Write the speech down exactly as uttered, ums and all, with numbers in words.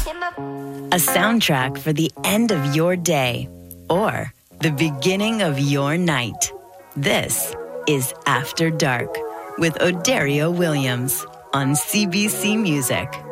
A soundtrack for the end of your day or the beginning of your night. This is After Dark with Odario Williams on C B C Music.